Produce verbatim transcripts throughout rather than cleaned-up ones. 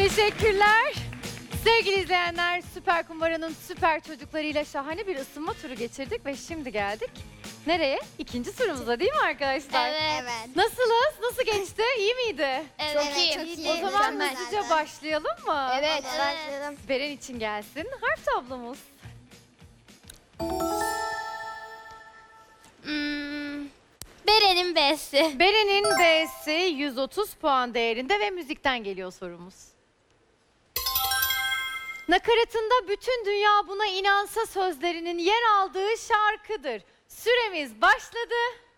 Teşekkürler. Sevgili izleyenler, Süper Kumbara'nın süper çocuklarıyla şahane bir ısınma turu geçirdik ve şimdi geldik. Nereye? İkinci turumuza değil mi arkadaşlar? Evet. Evet. Nasılız? Nasıl geçti? İyi miydi? Evet. Çok iyi. Çok iyi. O zaman Mükemmel. hızlıca başlayalım mı? Evet. Evet. Başlayalım. Beren için gelsin. Harf tablomuz. Hmm, Beren'in B'si. Beren'in B'si yüz otuz puan değerinde ve müzikten geliyor sorumuz. Nakaratında bütün dünya buna inansa sözlerinin yer aldığı şarkıdır. Süremiz başladı.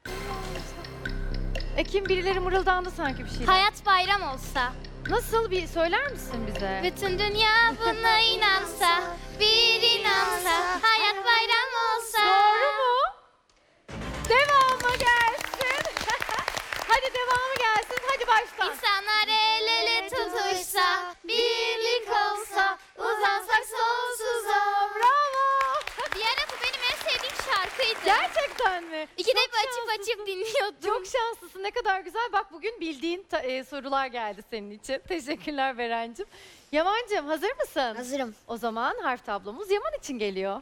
Ekim birileri mırıldandı sanki bir şeyler. Hayat bayram olsa, Nasıl bir söyler misin bize? bütün dünya buna inansa, bir inansa, hayat bayram olsa. Doğru mu? Devamı gelsin. Hadi devamı gelsin. Hadi baştan. İnsanlar el ele tutuşsa, birlik olsa, uzansak sonsuza. Bravo. Bir ara bu benim en sevdiğim şarkıydı. Gerçekten mi? İkide Çok hep açıp şanslısın. açıp dinliyordum. Çok şanslısın. Ne kadar güzel. Bak bugün bildiğin ta- e, sorular geldi senin için. Teşekkürler Berencim. Yaman'cığım hazır mısın? Hazırım. O zaman harf tablomuz Yaman için geliyor.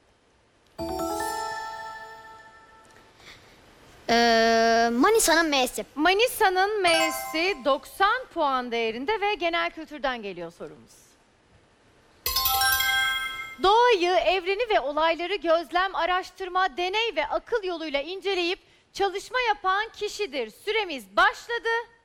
Ee, Manisa'nın M'si. Manisa'nın M'si doksan puan değerinde ve genel kültürden geliyor sorumuz. Doğayı, evreni ve olayları gözlem, araştırma, deney ve akıl yoluyla inceleyip çalışma yapan kişidir. Süremiz başladı.